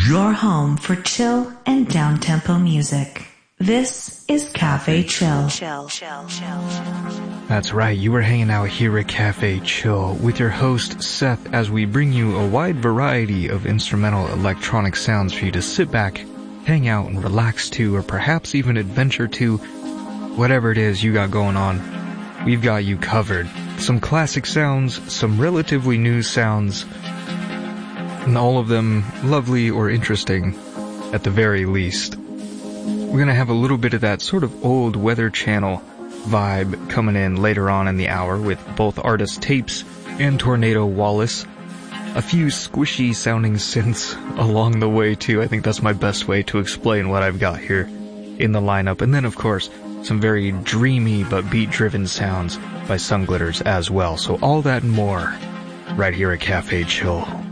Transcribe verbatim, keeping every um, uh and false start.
your home for chill and down-tempo music. This is Cafe Chill. Chill, chill, chill. That's right, you are hanging out here at Cafe Chill with your host Seth as we bring you a wide variety of instrumental electronic sounds for you to sit back, hang out and relax to, or perhaps even adventure to. Whatever it is you got going on, we've got you covered. Some classic sounds, some relatively new sounds, and all of them lovely or interesting at the very least. We're gonna have a little bit of that sort of old Weather Channel vibe coming in later on in the hour with both Artist Tapes and Tornado Wallace. A few squishy sounding synths along the way too. I think that's my best way to explain what I've got here in the lineup. And then of course, some very dreamy but beat-driven sounds by Sunglitters as well. So all that and more right here at Cafe Chill.